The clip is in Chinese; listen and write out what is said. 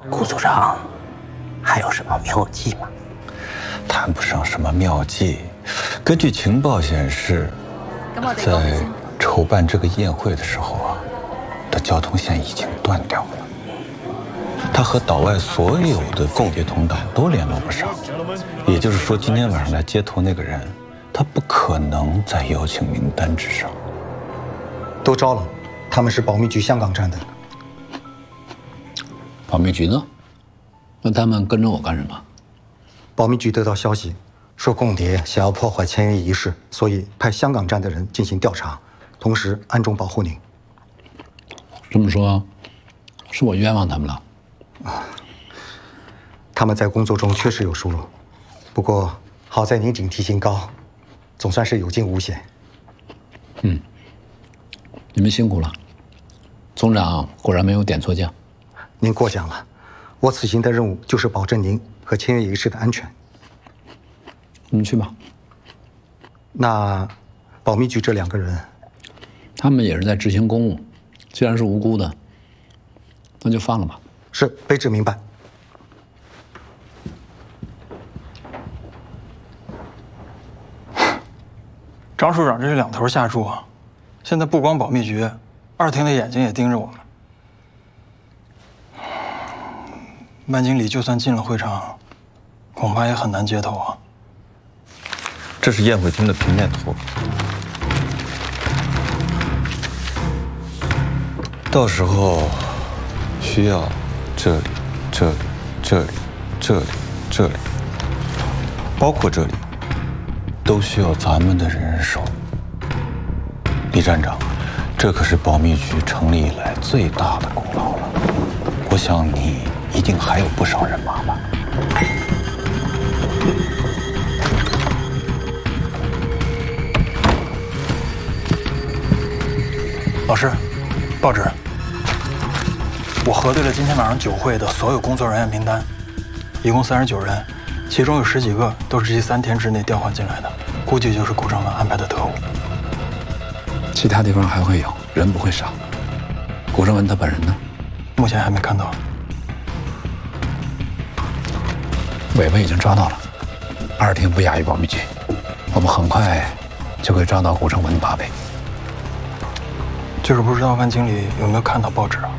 顾组长，还有什么妙计吗？ 谈不上什么妙计。根据情报显示，在筹办这个宴会的时候啊，的交通线已经断掉了。他和岛外所有的间谍同党都联络不上，也就是说，今天晚上来接头那个人，他不可能在邀请名单之上。 都招了，他们是保密局香港站的。 保密局呢？那他们跟着我干什么？ 保密局得到消息，说共谍想要破坏签约仪式，所以派香港站的人进行调查，同时暗中保护您。 这么说，是我冤枉他们了。 他们在工作中确实有疏漏，不过好在您警惕性高，总算是有惊无险。 你们辛苦了，总长果然没有点错将。 您过奖了，我此行的任务就是保证您和签约仪式的安全。 你们去吧。 那保密局这2个人， 他们也是在执行公务，既然是无辜的，那就放了吧。 是，卑职明白。 张处长这是2头下注啊！现在不光保密局，2厅的眼睛也盯着我们。万经理就算进了会场，恐怕也很难接头啊。 这是宴会厅的平面图，到时候需要这里、这里、这里、这里、这里，包括这里，都需要咱们的人手。李站长，这可是保密局成立以来最大的功劳了。我想你一定还有不少人马吧？ 老师，报纸，我核对了今天晚上酒会的所有工作人员名单，一共39人，其中有10几个都是这3天之内调换进来的，估计就是顾正文安排的特务。 其他地方还会有人，不会少。顾正文他本人呢？ 目前还没看到。 尾巴已经抓到了，2厅不亚于保密局，我们很快就会抓到顾正文的8倍。 就是不知道万经理有没有看到报纸啊？